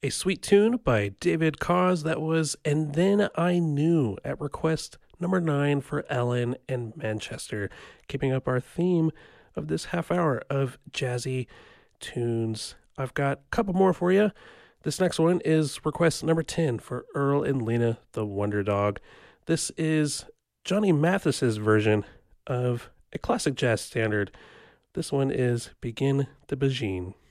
A Sweet Tune by David Cause. That was And Then I Knew at request number 9 for Ellen and Manchester, keeping up our theme of this half hour of jazzy tunes. I've got a couple more for you. This next one is request number 10 for Earl and Lena the Wonder Dog. This is Johnny Mathis's version of a classic jazz standard. This one is Begin the Bajine.